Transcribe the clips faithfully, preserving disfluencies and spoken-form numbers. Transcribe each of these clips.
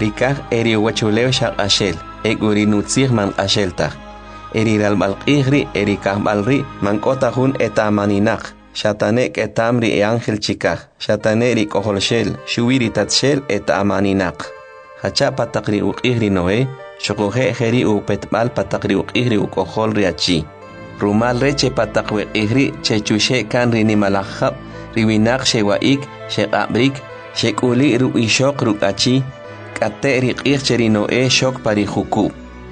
rikaj eri wachulew shaq ashel eguri nutzig man asheltaj eri ralbalqihri eri kahbalri mankota hun eta maninak shatanek etamri e ángel chikaj shataneri koholshel shuwiri tatshel eta amaninak hacha patakri uqihri noe shokoje jeri u petbal patakri uqihri u koholri achi rumal reche patakwe ihri chechushe kan rini malajab riwinak shewaik shekabrik shekuli ru ishok ru achi kate riqih cherino e shok pari huku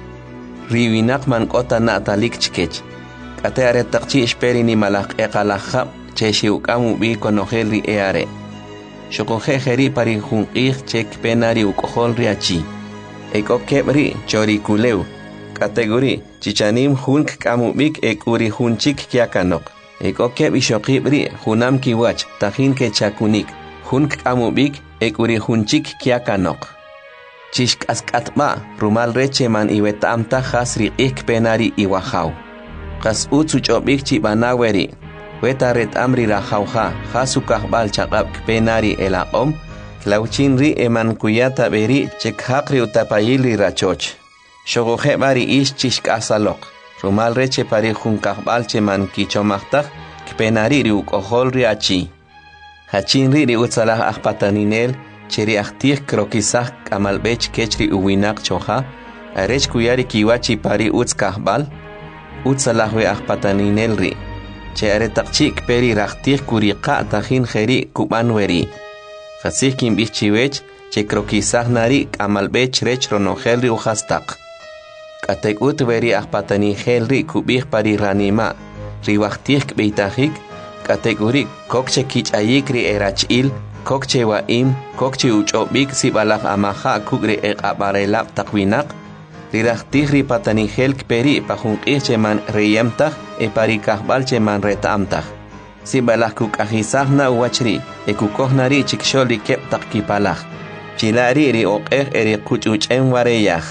riwinak man kota natalik chkech kate are takchi esperi ni malak e qalajab cheshi ukamu bi konogel ri eare shokoje jeri pari hunqih chek penari u kohol ri achi ekop kebri chori kuleu kategori chichanim hunk kamubik ekuri hunchik kiakanok ekop keb ishokibri hunam kiwach tajin ke chakunik hunk kamubik ekuri hunchik kiakanok chishk askatma rumal reche man iwetamta hasri ik penari iwahau qas utsu chobik chibanaweri weta ret amri rahauha hasu kahbal chaqab penari elaqom lauchinri eman kuyata beri chekhaqri utapayili rachoch shogoje bari ish chishk asalok rumal reche pari hun kahbal cheman kichomaqtaj penari ri ukohol ri achi hachinri ri utsalah ahpataninel cheri ahtih krokisaj kamalbech kechri uwinak choja arech kuyari kiwachi pari uts kahbal utsalahwe ahpataninel ri che are taqchik peri rahtih kuriqa tajin jeri kubanweri fasih kim bichiwech che krokisaj nari kamalbech rech ronogel ri uhastaq katek ut veri ahpatanigel ri kubih pari ranima riwahtih kbeitajik kategori kokche kichayik ri erachil kokche waim kokche uchobik sibalaj amaja kugre eqabarelab taqwinak rirahtih ri patanigel kperi pajunqih cheman reyamtaj e pari kahbal cheman retamtaj sibalaj kukajisaj na wachri e kukohnari chikshol ri keb taqkipalaj chilari ri oqej eri quchuchen wareyaj.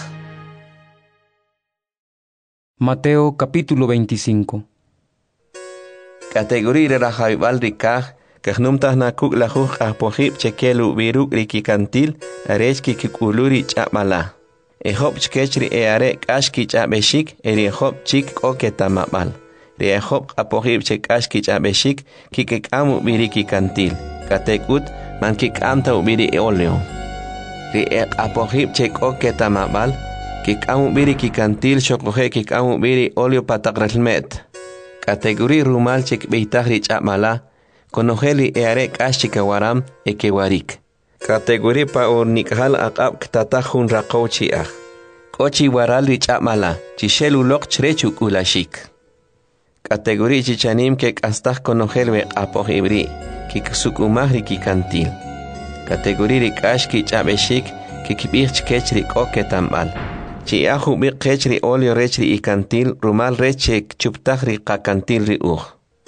Mateo capítulo veinticinco. Categoría de la Jaibal Ricaj, que numtas na kuk la juj apojib chekelu viruk rikikantil, arechki kikuluri chapala. E hop chkechri e are kashki chabeshik, eri hop chik oketamabal. Re hop apojib chekashki chabeshik, kikekamu virikikantil. Katekut, man kikamta ubiri oleo. Re apojib chek oketamabal, kikamu virikikantil shokoje kikamu viri oleo patakralmet. Categoría rumal chek beitajri chamala konogeli eare kashika waram ekewarik categoría pa ornikhal aqab ktatajun raqochi ah kochi warali chamala chishelu lok chrechu kulashik categoría chichanim ke kastaj konogelwe apojibri kiksukumahri kikantil categoría rikashki chabeshik kikibich kechri koketambal chi ahu bi qechri olio rechri ikantil rumal reche chuptajri qakantil ri uj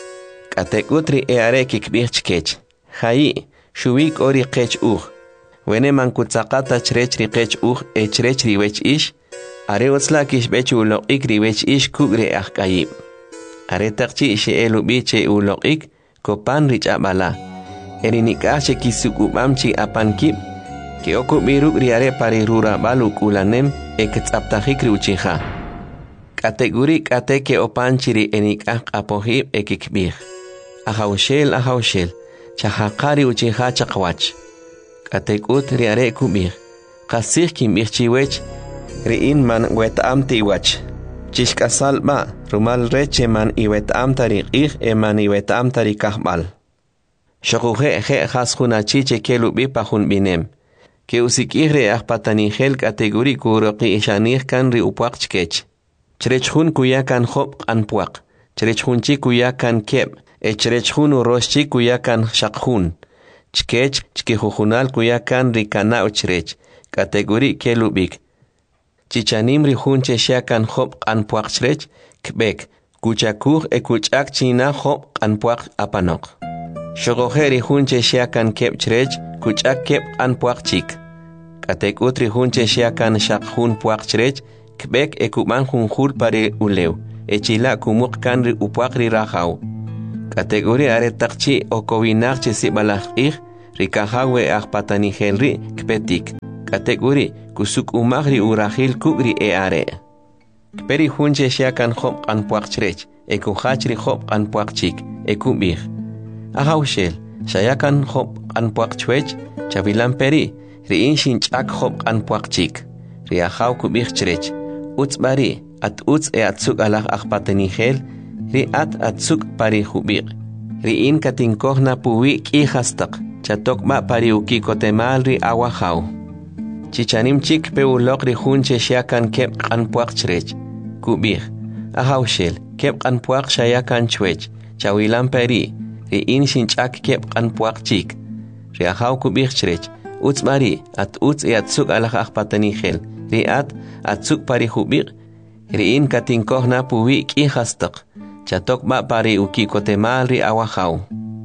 katekutri eare kikbich kech hayi shuwik ori qech uj wene mankutsaqata chrechri qech uj e chrechri wech ish are otsla kishbechu uloqik ri wech ish kugre ahkayib are taqchi she elu biche uloqik kopan ri chabala erinikashe kisukubamchi apankib que oku biruk riare pari rura baluk ulanem eketsaptajik riuchija. Categori kate que opanchiri enikak apohib ekikbih. Ahaushel ahaushel, chahakari uchija chakwach. Katekut riare kubih. Kasih kim ichiwech, riin man wetam tiwach. Chishkasalba, rumal reche man iwetam tarikih eman iwetam tarikahbal. Shokuje je haskunachiche kelubi pahun binem. Que usikihre ahpatanigel categorí kuroqi ishanih kan ri upuaq chkech. Chrechjun kuyakan hop anpuaq. Chrechjunchi kuyakan keb. E chrechjun uroshchi kuyakan shaqjun. Chkech chkijujunal kuyakan ri kanao chrech. Categorí kelubik. Chichanim ri junche shakan hop anpuaq chrech. Kbek. Kuchakuj e kuchak china hop anpuaq apanok. Shogojeri junche shakan keb chrech. Kuchak keb anpuaq chik. Katek utri hunche shiakan shak hun puaq chrech, kbek e kuman hun hul pare uleu, e chila kumuk kanri upuaqri rajau. Kategori are takchi o kowinak che sibalaj ih, rikahawe ahpatanigel ri kpetik. kategori kusuk umagri urahil kugri e are. Peri hunche shakan hop an puakchrech, e kuhachri hop an puakchik, e kubir. Ahaushel, shayakan hop an puakchwech, chavilan peri, riin shinchak hop an puakchik, riahau kubir chrech, uts bari, at uts e atsuk alah akpatenihel, ri at atsuk pari hubir. Riin katinkohna puwi kihastak, chatok ma pari ukikotemal ri awahau. Chichanim chik pe ulok ri hunche shakan kep an puakchrech, kubir. Ahaushel, kep an puak shayakan chwech, chawilan peri, riin shinchak kep an puakchik, ri ahau kubir chrech, uts bari, at uts e atsuk alah akpatenihel, ri at atsuk pari hubir, riin katinkohna puwi kihastak, chatok ma pari ukikotemal ri awahau.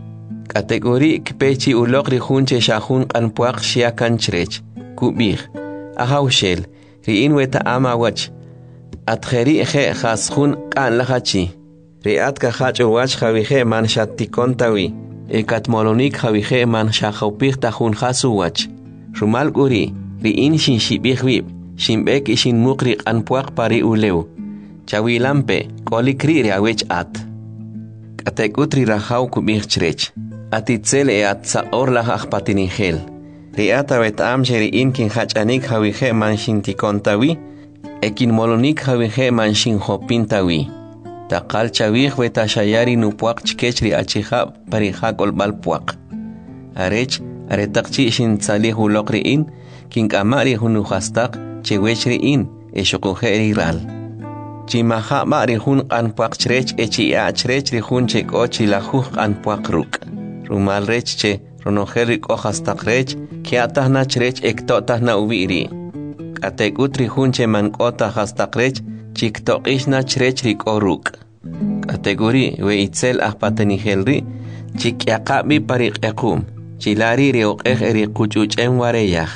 Kategori kpechi ulok ri hunche shahun an puak shayakan chrech, kubir. Ahaushel, riin weta ama wach, at kheri khe khashun kan lahachi. Riat ka khach wach khawihe man shattikontawi, e katmolonik khawihe man shakhopir tahun khasu wach. Rumal guri, riin shin shibihwib, shimbek ishin mukri an puak pari uleu. Chawilampe, kolikri riawech at. Katekutri rahau kubir chrech. Atitzel e at saor lah akpatinihel. Riata wet am sheri in kin hachanik hawihe man shintikontawi, ekin molonik hawihe man shin hopintawi. Takal chawih weta shayari nu puak chikechri achihab parihak olbal puak. Arech, aretakchi shin tzalih ulokri in, kin kamari hunu hastak, chewechri in, e shokuheri ral. Chimaha mari hun an puak chrech echi a chrech ri hun chek ochi la huh an puak ruk. Rumal rech che, ronoherik ohastak rech, kiatah na chrech ektotah na uwiri. Katek utri hunche man kota hastak rech, chiktok ishna chrech rik oruk. Kategori we itzel ahpatenihel chik yakabi parik ekum, chilari riok eh eri kuchuch em wareyah.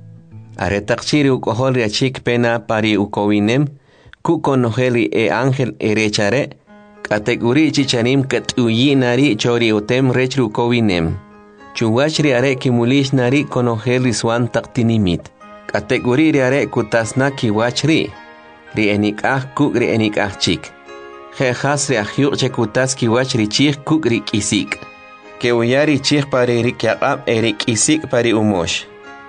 Aretak chiri ukohol ria chik pena pari ukowinem, kukonoheli e angel erechare, kategori chichanim ket uyinari chori utem rechru ukowinem. Chuwachri are kimulish nari konoheli swan taktinimit. Kategori riare kutasna kiwachri, ri enikah kuk ri enikah chik. Jejas ri ahyuk chekutas kiwachri chik kuk ri kisik. Keuyari chik pari ri kiakab eri kisik pari umosh.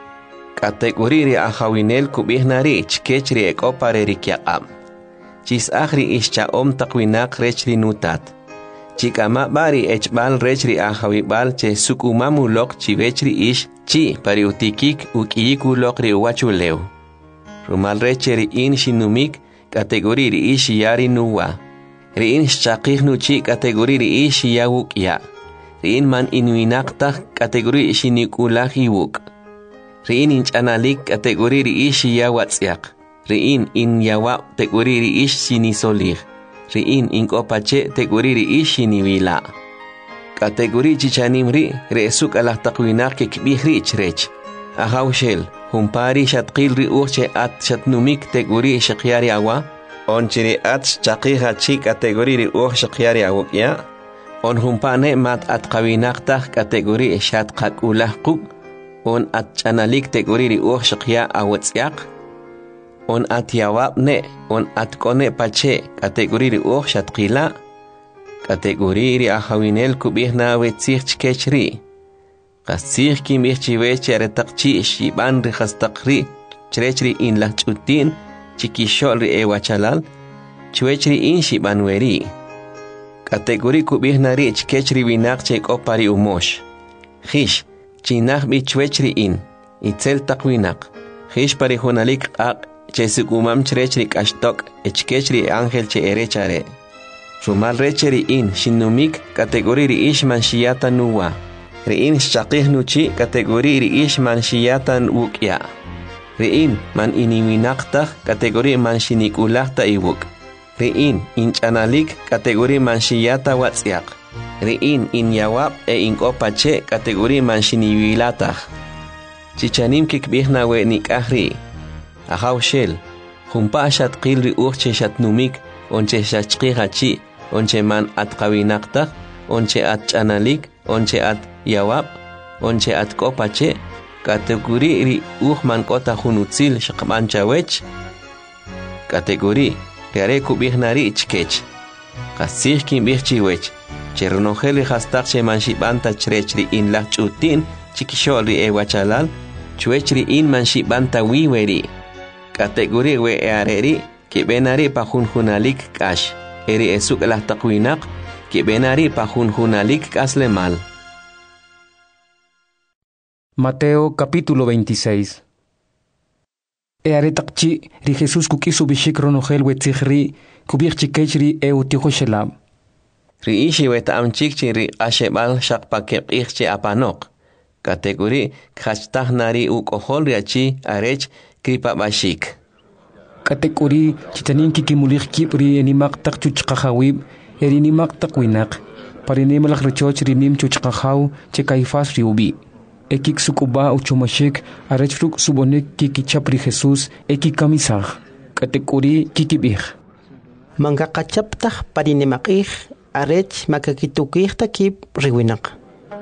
Kategori ri ahawinel kubih nari chkech ri eko pari ri kiakab. Chis ahri ischa om takwinak rechri nutat. Chikama bari echbal rechri ahawibal che sukumamu lok chivechri ish chi pari utikik ukiyiku lok ri uwachuleu. Rumal rechri in shinumik kategori ri ish yari nuwa. Riin shakih nu chi kategori ri ish yawuk ya. Riin man inuinakta kategori shinikulah iwuk. Riin inchanalik kategori ri ish yawatsyak. Riin in yawa kategori ri ish sinisolih. Riin inkopache kategori ri ish siniwila. Kategori chichanim ri resuk alah takwinak kekbih ri chrech. Ahaushel, humpari shatkil ri uche at shatnumik kategori shakyari awa. On chiri at chakiha chi kategori ri uch shakyari awuk ya. On humpane mat at kawinakta kategori shat kakulah kuk. On at chanalik kategori ri uch shakya awatsyak. On at yawab ne, on at kone pache kategori ri uch shatkila. Kategori ri ahawinel kubih na wetsich chkechri. Kasich kimih chiweche aretakchi shiban ri khastakri chrechri in lah chutin chikishol ri ewachalal chwechri in shibanweri. Kategori kubih nari chkechri winak chek opari umosh. Khish, chinach bi chwechri in, itzel takwinak. Khish pari hunalik ak chesuk umam chrechri kashtok echkechri angel che erechare. Rumal recheri in, shinumik kategori ri ish man shiyata nuwa. Riin shakih nuchi kategori ri ish man shiyatan wukya. Riin man iniwinakta kategori man shinikulakta iwuk. Riin inchanalik kategori man shiyata watsyak. Riin in yawab e inkopache kategori man shiniwilatah. Chichanim kikbihna we nikahri. Ahaushel, humpa shatkil ri urche shatnumik onche shachkihachi onche man at kawinakta onche at chanalik onche at yawab onche at kopache Kategori ri uhman kota hunutzil shaqman chawech. Kategori riare kubihnari ichkech. Qasih kin bihchiwech. Cherronojeli hastaqche manshibanta chrechri in la chutin chikishori e wachalal. Chuechri in manshibanta wiweri. Kategori we eareri que benari pa junjunalik kash. Eri esuk la taqwinak que benari pa junjunalik kasle mal. Mateo capítulo veintiséis. E aretakchi ri Jesús kukisu bishik ronojel wetzihri kubirchi kechri e utijo shelab. Ri ishi weta amchikchi ri ashebal shakpake ichchi apanok. Kategori khastahnari ukohol riachi arech kripa bashik. Kategori chitanin kikimulich kipri enimak tak chuchkahawib erinimak takwinak. Parinemalak rechoch rinim chuchkahaw chekaifas riubi. Ekik sukuba uchumashik arechfruk subonek kikichapri Jesús ekikamisaj. Kategori kikibih. Mangakachaptaj parinemakij arech makakitukij takip riwinak.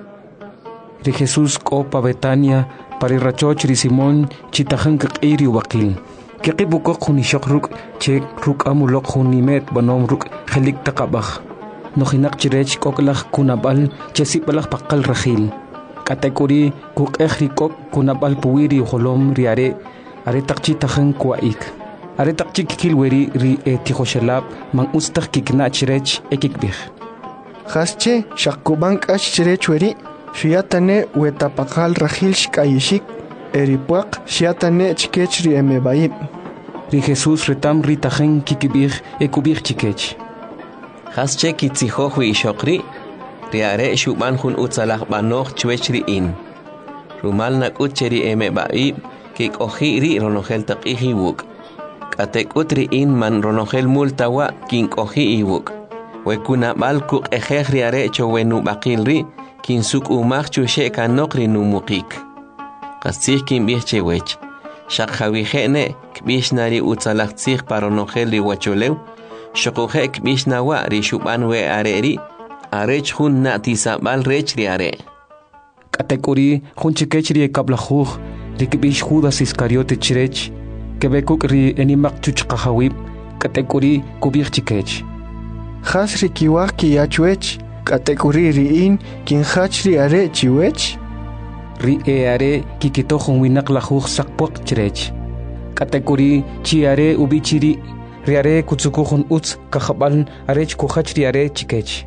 Ri Jesús kopa Betania parirachoch ri Simón chitajan kakiri wakil. Kikibukok hunishakruk che ruk amulok hunimet banom ruk helik takabaj. Nohinak chirech koklaj kunabal chesibalaj pakal rajil. Kategori kuk ejrikok kunabal puwiri holom riare aretakchi tajan kuaik. Aretakchi kikilweri ri etihoshelab man ustak kikna chirech ekikbih. Hasche shakubank ash chirech weri shiatane wetapakal rajil shkayishik eripuak shiatane chikechri emebaib. Ri Jesús retam ritajen kikibih ekubih chikech. Hasche kitzihohui ishokri. Riare shuban hun utsalah banok chwechri in. Rumal nak utcheri eme baib kik ohiri ronogel taqihi wuk. Katek utri in man ronogel multawa kin ohi iwuk. Wekuna bal kuk ejeh riare chowenu bakilri kin suk umach chushe kanokri numukik. Kasih kin bihche wech. Shak hawihene kbishnari utsalah tsih paronogel ri wacholew. Shokuhe kbishnawa ri shuban we areri. Arech hun na tisabal rech riare. Kategori hun chikechri ekablajuj rikibish Judas Iscariote chirech kebekuk ri enimak chuchkahawib kategori kubich chikech. Has rikiwak ki yachwech kategori ri in kin hachri are chiwech. Ri e are kikitojon winak lajuj sakpuak chirech. Kategori chi are ubichiri riare kutsukujon utz kahabal arech kuhachri are chikech.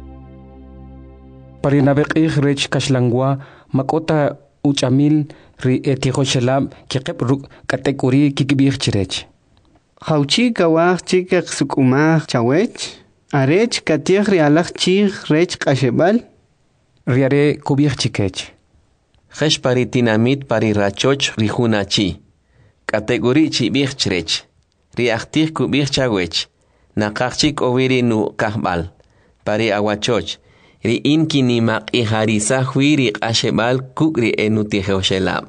Parinabek rech kashlangwa makota uchamil ri etihoshelab kikep ruk kategori kikibih chirech. Hauchi kawaj chikek sukumaj chawech arech katih rialaj chih rech kashebal riare kubih chikech. Hesh paritinamit parirachoch rihunachi. Kategori chibih chirech. Riachtih kubih chawech. Nakachik oviri nu kahbal. Pari awachoch. Ri in kinimak iharisa huiri ashebal kukri enutihoshelab.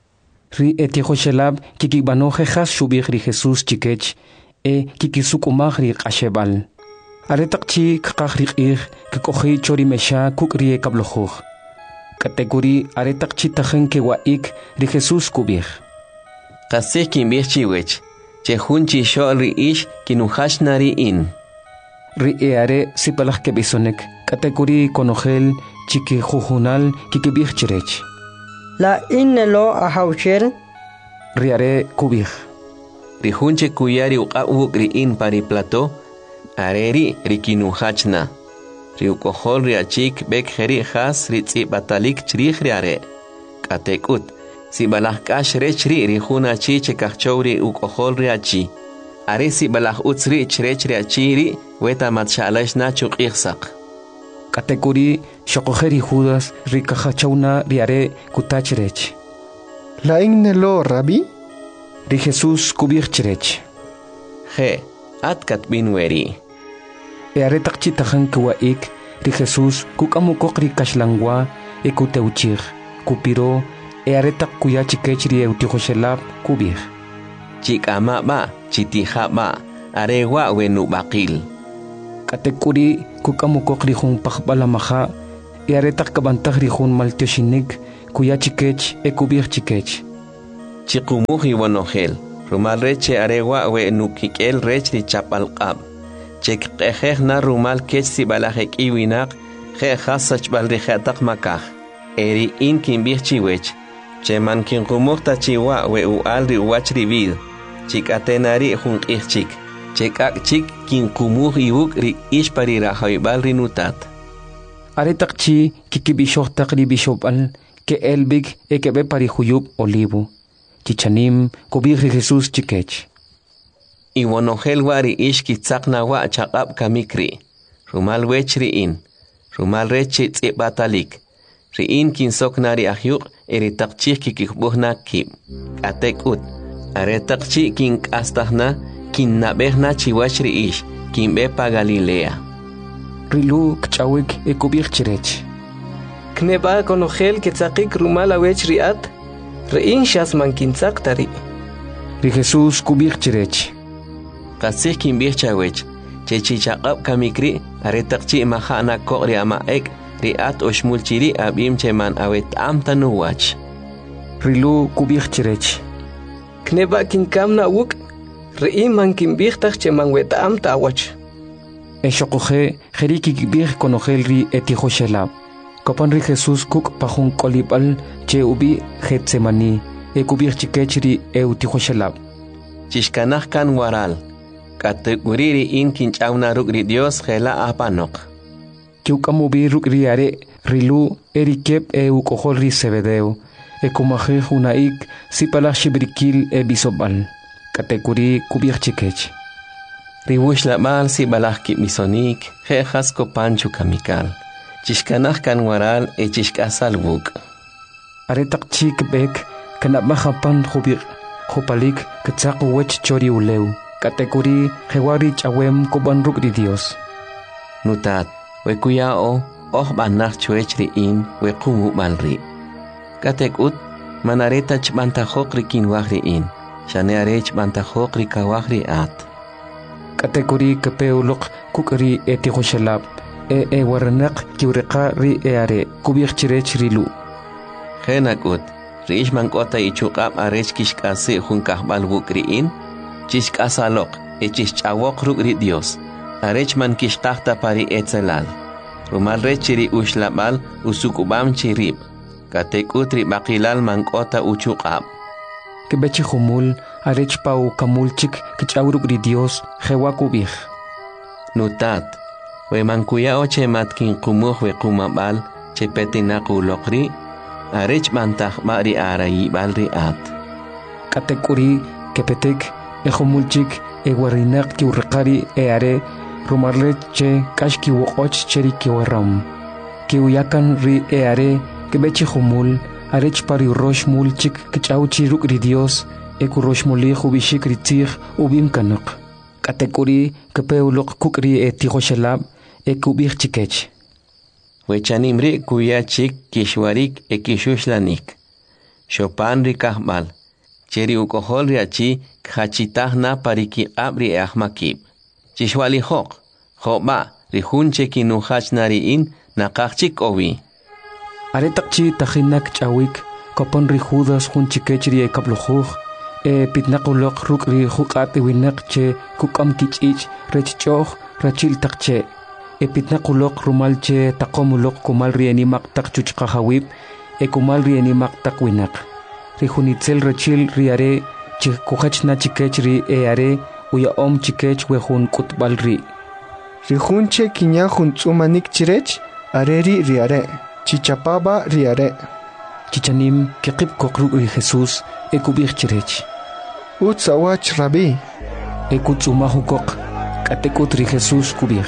Ri etihoshelab kikibanoje has shubih ri Jesús chikech e kikisukumaj ri ashebal. Aretakchi kakaj ri ih kikoji chori mesha kukri e kablojuj. Kategori aretakchi tajen kewaik ri Jesús kubih. Kasih kinbih chiwech. Chehunchi shol ri ish kinuhashnari in. Ri e are sipalaj kebisonek. Kategori konogel chiki jujunal kikibih chirech. La innelo ahaucher riare kubih. Rihunche kuyari uqawuk ri in pari plato areri rikinuhachna. Riukohol riachik bek heri has ritzi batalik chrih riare. Katekut si balah kash rechri rihuna chi chekachowri ukohol riachi. Are si balah utsri chrech riachiri weta matshalash na chukihsak. Kategori shokojeri Judas rikajachawna riare kutachrech. La innelo rabi ri Jesús kubih chirech. He atkat binweri. E aretakchi tajan kuwaik ri Jesús kukamukok ri kashlangwa e kuteuchir kupiro e aretak kuya chikech ri eutihoshelab kubih. Chikama ba chitiha ba arewa wenu bakil. Kategori kukamukok ri jun pakbalamaja e aretak kabantaj ri jun maltioshinik kuya chikech ekubir chikech. Chikumuhi wanogel, rumal reche arewa we nukikel rech di chapalqab. Chek qeheh na rumal kech si balajek iwinak, je hasach balrijatak makaj. Eri in kimbih chiwech. Cheman kin kumukta chiwa we ualri uachri vid. Chik atenari junk chik. Chek ak chik kin kumuh iuk ri ishpari rahoibal rinutat. Aretak chi kikibishoktak ri bishopal ke elbig ekebe pari huyub olivo. Chichanim kubihri Jesús chikech. Iwanogel wari ishki tzakna wa chakab kamikri. Rumal wechri in. Rumal rechi tzibbatalik. Riin kin soknari ahyuk eritakchi kikikbuhna kib. Atek ut. Aretakchi kin kastahna kin nabehna chiwachri ish. Kin bepa Galilea. Rilu kchawik ekubih chirech. Kneba konogel ketzakik rumal awech riat. Riin shasman kin tzaktari. Ri Jesús kubih chirech. Kasih kin bih chawech. Chechi chakab kamikri aretakchi mahana kokri ama ek. Riat oshmulchiri abim cheman awet am tanuwach. Rilu kubih chirech. Kneba kin kamna wuk. Riin man kin bihtach cheman wet am tawach. Eshokoje jeriki kibih konogel ri etihoshelab. Kopan ri Jesús kuk pahun kolibal che ubi Getsemani. Ekubih chikechri eutihoshelab. Chishkanah kan waral. Kateguriri in kinchawna rukri Dios gela apanok. Kiukamubi rukri are rilu erikep eu kohol ri sebedeo. Ekumaje hunaik sipala shibrikil e bisobal. Kateguri kubih chikech. Riwush labal sibalah kip misonik jejas kopanchu kamikal. Chishkanah kan waral e chishkasal wuk. Aretak chik bek kanap mahapan hubir. Hupalik ketsak wech chori uleu. Kategori hewari chawem koban rukri Dios. Nutat, wekuyao oh banach chuechri in wekumu balri. Katekut manareta chbantajokri kin wahri in. Shanearech bantajokri kawahri at. Kategori kepeulok kukri etihoshelab. E e waranak kiureka ri eare kubih chirech rilu. Henakut, riishman kota ichukab arech kishkase hunkahbal wukri in. Chishkasalok, e chishchawok rukri Dios. Arechman kishtahta pari etzelal. Rumal rechiri ushlabal usukubam chirib. Katekutri bakilal mankota uchukab. Kebechi humul arech pau kamulchik kichawrukri Dios hewakubih. Nutat, we mankuyao che matkin kumuh we kumabal che petinakulokri. Arech bantah mari arayi balri at. Katekuri kepetek ejomulchik eguarinak kiurrekari eare rumarle che kashki wokoch cheri kiwaram. Kiuyakan ri eare kebechi humul arech pari rosh mulchik kichauchi rukri Dios eku rosh muli hubishik ritzich ubim kanok. Katekuri kepeulok kukri etihoshelab ekubih chikech. Wechanimri kuya chik kishwarik ekishuslanik. Chopan ri kahbal. Cheri ukohol riachi khachitahna pariki abri ahmakib. Chishwali hok. Hoba rihunche kinuhachnari in nakachik owi. Aretakchi tahinak chawik kopon ri Judas hunchikechri e kaplohuj e pitnakulok rukri hukat winak che kukam kichich rechchoh rachil takche e pitnakulok rumalche takomulok kumal rienimak takchuchkahawib e kumal rienimak takwinak. Rihunitzel rachil riare chikuhachna chikechri e are uya om chikech wehun kutbalri. Rihunche kinya huntsumanik chirech areri riare. Chichapaba riare. Chichanim kekip kokru ri Jesús ekubih chirech. Utsawach rabi. Ekutsumahu kok katekut ri Jesús kubih.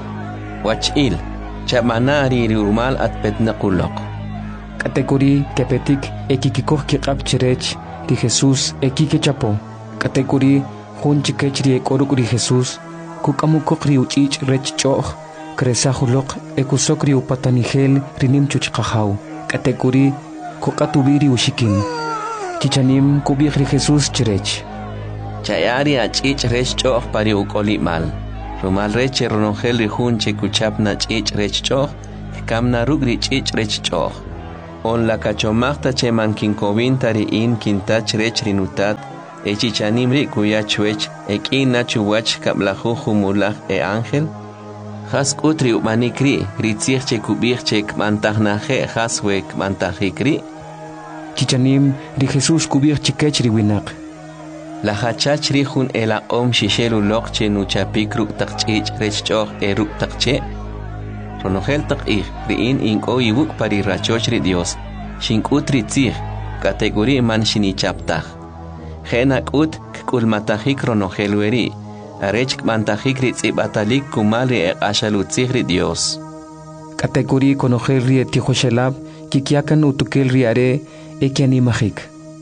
Wachil chamanari rumal at petnakulok. Kategori kepetik ekikikoh kikap chirech ri Jesús ekikechapo. Kategori hun chikechri ekoruk ri Jesús kukamukok ri uchich rechchoh. Kresahulok ekusokri upatanigel rinim chuchkahau. Kategori kokatubiri ushikin. Chichanim kubihri Jesús chirech. Chayari achich rechchoh pari ukolimal. Rumal reche ronongel rihunche kuchapna chich rechchoh. Kamna rugri chich rechchoh. on la cachomachta che mankinkovinta ri in kintach rech rinutat e chichanim ri kuyachwech e kina chuwach kablahu humulach e ángel has utri umanikri ritzich che kubich che kmantahnaje haswe kmantahikri chichanim ri Jesús kubich chikech ri winak la hachach ri hun ela om shishelu lokche nuchapikru taqchich rechchoch e ru taqche ronogel taqih ri in inko yibuk pari rachoch ri Dios shinkutri tzich kategori man shinichaptah Genak ut kulmatahik ronogel weri arech kmantahik ri tzibatalik kumali e ashalutzich ri Dios kategori konogel ri etihoshelab kikiakan utukel ri are ekianimahik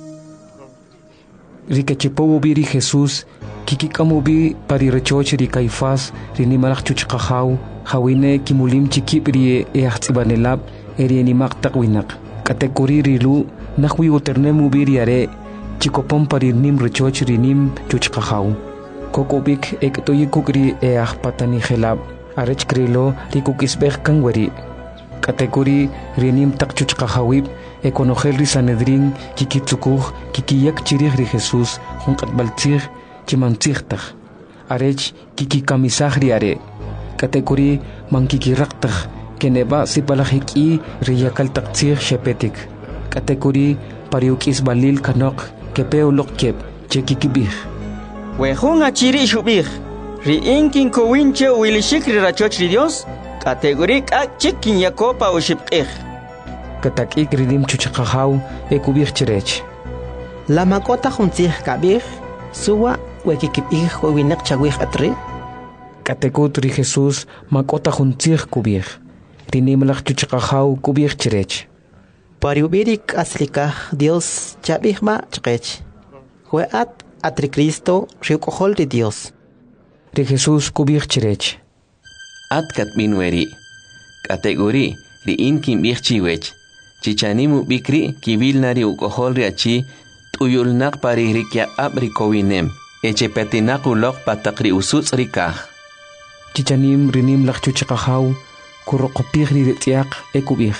Rikechipowo biri Jesús kikikamubi pari rechoch ri Caifás ri nimalach chuchqahaw hawine kimulim chikip ri e ahtsibanelab eri nimaq taqwinak kategori ri lu nahwi uternemu biri are chikopon pari nim rechoch ri nim chuchqahaw kokobik ektoyikukri e ahpatani gelab arech krilo rikukisbeh kanweri kategori ri nim taq chuchqahawib ekonogel ri Sanedrin kikitsukuj kikiyak chirij ri Jesús junqatbaltzij chimantzijtaj arech kikikamisaj ri are kategori mankikiraqtaj keneba sipalajiki ri yakaltaqtzij shepetik kategori pariukis balil kanok kepeuloq kep chekikibij wejun achiri shubij ri inkin kowinche wilishik ri rachoch ri Dios kategori k'ak chikin yakopa ushibqij katakik ridim chuchqahaw ekubij chirech la makota juntzij kabij suwa wekikibij winak chawij atri katekut ri Jesús makota juntzij kubij rinimlaj chuchqahaw kubij chirech pariubirik aslikaj Dios chabijma chqech hueat atri Cristo riukohol ri Dios ri Jesús kubij chirech at katminweri kategori ri inkin bijchiwech chichanimu bikri kibilnari ukohol ri achi tuyulnaq pari rikya abri kowinem echepetinaq uloq pataqri usuts rikaj chichanim rinim laj chuchqahaw kuroqopij ri retiaq ekubij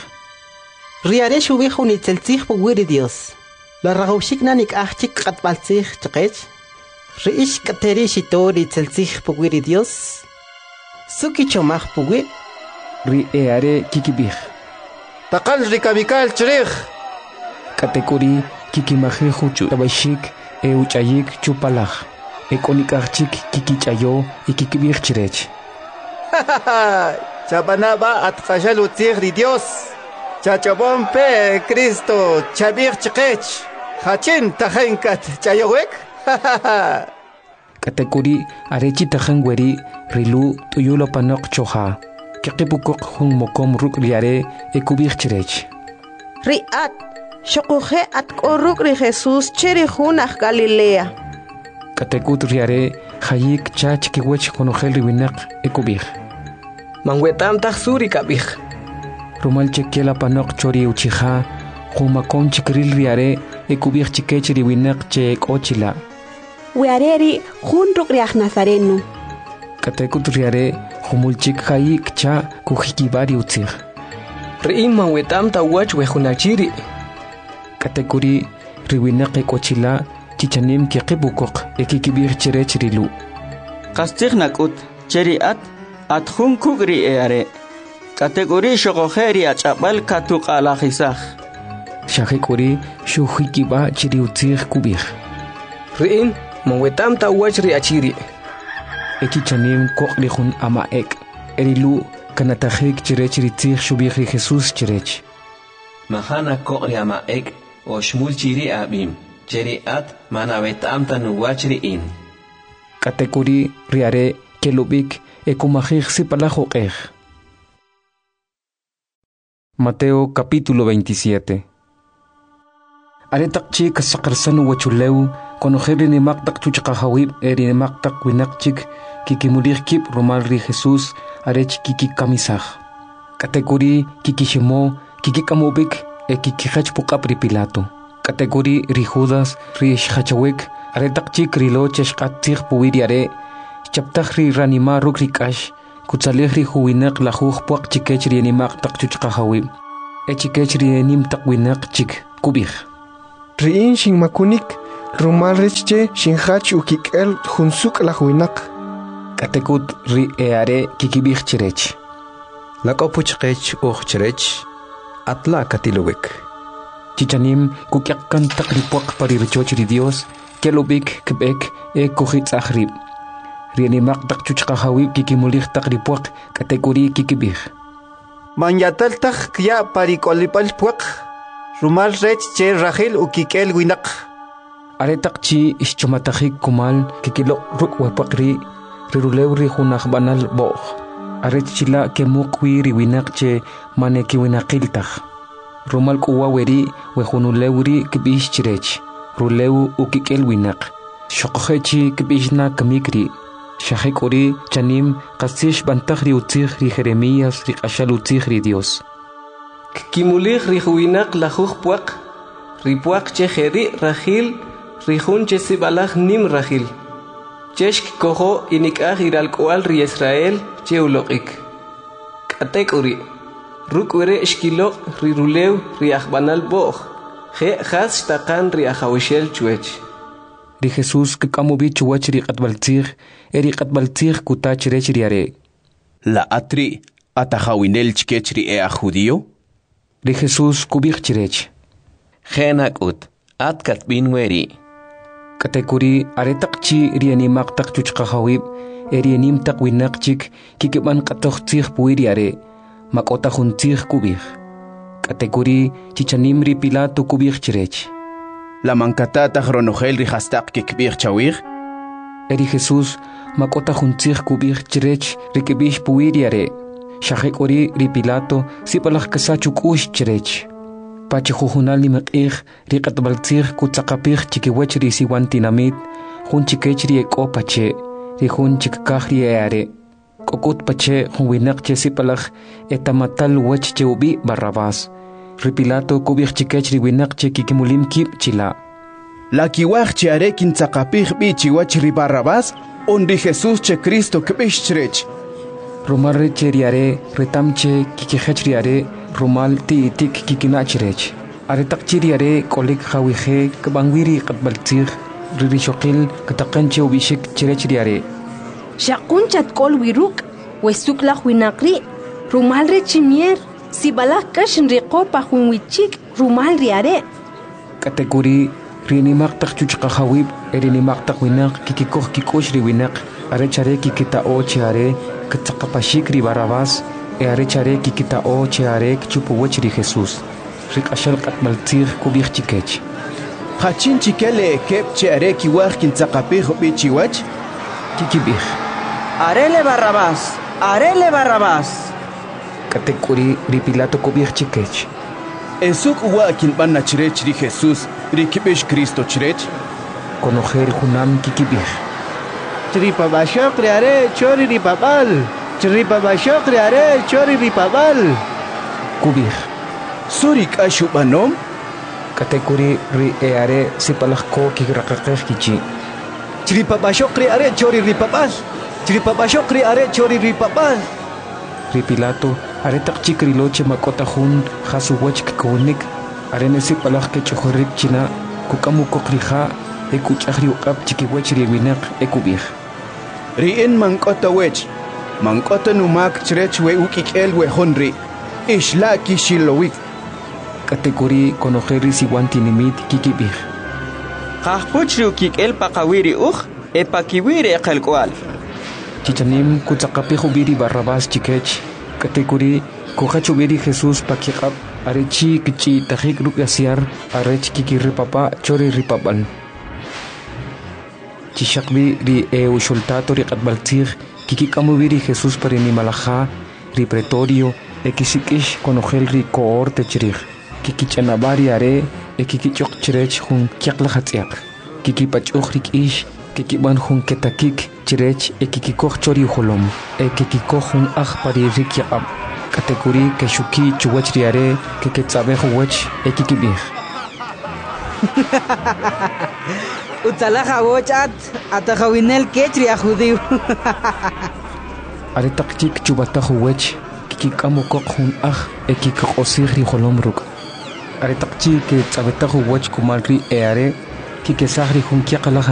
riare shubij unitzeltzij puwiri Dios la ragawshik nanik ahchik qatbaltzij chqech riish kateri shitori tzeltzij puwiri Dios suki chomaj puwi ri eare kikibij taqal rikabikal chrij kategori kikimajij uchu tabashik e uchayik chupalaj ekonikajchik kikichayo y kikibij chirech chabanaba atqashalu tzij ri Dios chachobon pe Cristo chabij chqech hachin tajenkat chayowek kategori arechi tajanweri rilu tuyulo panok choha kikipukok hun mokom ruk riare ekubij chirech riat shokuje at koruk ri Jesús cheri hunaj Galilea katekut riare hayik chach kiwech konogel riwinak ekubij manwetam tajsuri kabij rumal chekiela panok chori uchija humakom chikril riare ekubij chikech riwinak che ekochila weareri junruk riaj Nazareno katekut riare humulchik hayik cha kujikibari utzij riim manwetam tawach wejunachiri kategori riwinak ekochila chichanim kikibukok ekikibij chirech rilu qastij nakut cheriat atjun kugri eare kategori shogojeri achapal katuqalajisaj shajekori shujikiba chiri utzij kubij riim manwetam tawach ri achiri ekichanim koqlijun ama ek erilu kanatajik chirech ritzij shubij ri Jesús chirech mahana koqri ama ek o shmul chiri abim cheri at manavetam tanuwach ri in kategori riare kelubik ekumajij sipalajoqej Mateo capítulo veintisiete Aretaqchi kasaqarsanu wachuleu konojeri ni maqtaq chuchqahawib eri ni maqtaq winaqchik kikimulij kip romal ri Jesús arech kikikamisaj kategori kikishimo kikikamubik e kikijach puqap ri Pilato kategori ri Judas ri shachawik aretaqchi krilo cheshqatzij puwiri are chaptaj ri ranima ruk ri k'ax kutsalij ri juwinaq lajuj puaq chikech ri ni maqtaq chuchqahawib echikech rienim takwinaq chik kubij. Riin shin makunik rumal reche shin hach ukikel hunsuk la huinak. Katekut ri eare kikibij chirech. Lakopuchkech uch chirech atla katilubik. Chichanim kukyakan takripuak parirchoch ri Dios kelubik kebek e kuhit akhrib. Rienimak takchuchkahawib kikimulih takripuak katekuri kikibij. Manyatal tak kya parikolipal puak rumal rech che Rahel ukikel winak. Aretak chi ischumatahik kumal kikilo ruk wapakri rirulewri hunah banal boh. Aret chila kemukwi riwinak che maneki winakiltah. Rumal kuwa weri wehunulewri kibish chirech. Rulew ukikel winak. Shokhechi kibishna kamikri. Shahikuri chanim kasish bantahri utzih ri Jeremías ri ashal utzih ri Dios. Kimulih ri huinak lahuj puak. Ri puak che jeri Rahil ri hun che sibalaj nim Rahil. Cheshk koho inikah iralkoal ri Israel che ulokik. Katekuri. Rukwere eshkilo ri rulew ri ahbanal boh. Je has takan ri ahawishel chuech. Ri Jesús kakamubi chuach ri qatbaltzig eri qatbaltzig kutach rech riare. La atri atajawinel chkech ri ea judío. Ri Jesús kubich chirech. Genakut atkat binweri. Katekuri aretakchi rianimak tak chuchqahawib erianim tak winakchik kikiban qatoqtzig puiriare makota juntzig kubich. Katekuri chichanim ri Pilato kubich chirech. La mankatata ronogel ri hastak kikbich chawig. Eri Jesús makota juntzig kubich chirech ri kibish puiriare. Shahek ori ri Pilato sipalaj kasachuk ush chirech. Pachi jujunal ni mek'ij ri qatbaltzig kutzaqapij chikiwech ri siwan tinamit jun chikech ri eko pache ri jun chikkaj ri eare kokut pache jun winaq che sipalaj etamatal wech che ubi Barrabás ri Pilato kubij chikech ri winaq che kikimulim kib chila. La kiwaj che are kintzaqapij bi chiwach ri Barrabás on ri Jesús che Cristo kbish chirech. Rumal reche riare retamche kikijech riare rumal ti tik kikinachirech. Aretak chiriare kolik hawije kabangwiri qatbaltzig ririshokil kataqanche ubishik chirech riare. Shakunchat kol wiruk wesukla winakri rumal rechimier sibalak kashin riqopa hunwichik rumal riare. Katekuri rinimak tak chuchqahawib erinimak tak winak kikikoh kikosh ri winak arechare kikitao chiare katzaqapashik ri Barrabás e arechare kikitao chiare chupuwech ri Jesús rik ashal qatmaltzig kubich chikech. Hachin chikele kep chiare kiwaj kintzaqapij bi chiwach kikibij. Arele Barrabás, arele Barrabás. Katekuri ri Pilato kubich chikech. Esuk uwa kinban chirech ri Jesús ri kibish Cristo chirech. Konogel junam kikibij. Tripa bashok riare chori ripabal. Tripa bashok riare chori ripabal. Kubij. Surik ashubanom. Katekuri ri eare sipalaj ko kikrakakej kichi. Tripa bashok riare chori ripabal. Tripa bashok riare chori ripabal. Ri Pilato aretak chikri loche makota jun hasuwech kikonik arene sipalaj ke chojorik china kukamu kokrija e kuchajri uqap chikiwech ri winaq e kubij. Rien mankota wech mankota numak chirech we ukikel we honri ishla kishilowik. Katekuri konojeri siwan tinimit kikibij. Qahpuchri ukikel paqawiri uj e pakiwiri qalkwal. Chichanim kutzaqapij ubiri Barrabás chikech. Katekuri kuhachubiri Jesús pakiqap arechi kichi tajik rupiasiar arech kikiripapa chori ripapal. Chishakbi ri e ushultato ri qatbaltzig kikikamubiri Jesús parini malaja ri pretorio e kisikish konogel ri cohorte chirij. Kikichanabari are e kikichok chirech jun kiaklahatziak. Kikipachuk rik ish kikiban jun ketakik chirech e kikikoh chori holom e kikikoh jun aj pari rik yaqab. Katekuri keshuki chuwech riare kiketzabe huwech e kikibij. Utzalaja wochat atajawinel kechri a judío. Aretak chik chubata huwech kikamu kok hun ah e kikak osihri holomruk. Are takchi ke tabetahu wach kumalri e are kikesahri hun kiakalaha